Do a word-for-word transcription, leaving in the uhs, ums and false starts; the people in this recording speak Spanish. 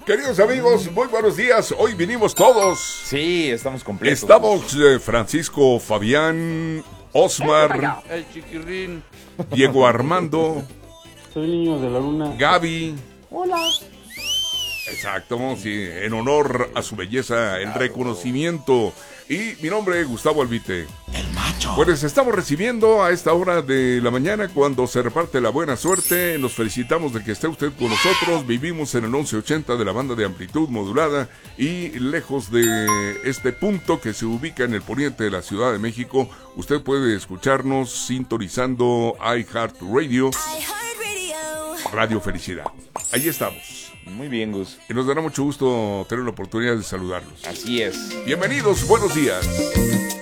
Queridos amigos, muy buenos días. Hoy vinimos todos. Sí, estamos completos. Estamos eh, Francisco, Fabián, Osmar, El chiquirrín. Diego Armando, Soy niño de la luna. Gaby. Hola. Exacto, sí, en honor a su belleza, el reconocimiento. Y mi nombre es Gustavo Albite. El macho. Pues estamos recibiendo a esta hora de la mañana cuando se reparte la buena suerte. Nos felicitamos de que esté usted con nosotros. Vivimos en el once ochenta de la banda de amplitud modulada y lejos de este punto que se ubica en el poniente de la Ciudad de México, usted puede escucharnos sintonizando iHeartRadio, Radio Felicidad. Ahí estamos. Muy bien, Gus. Y nos dará mucho gusto tener la oportunidad de saludarlos. Así es. Bienvenidos, buenos días.